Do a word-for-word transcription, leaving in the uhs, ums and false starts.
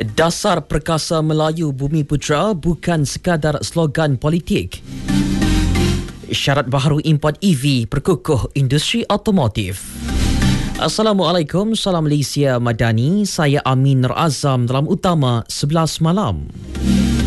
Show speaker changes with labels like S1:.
S1: Dasar Perkasa Melayu Bumi Putra bukan sekadar slogan politik. Syarat baharu import E V perkukuh industri automotif. Assalamualaikum, salam Malaysia Madani. Saya Amin Nur Azam dalam Utama sebelas Malam.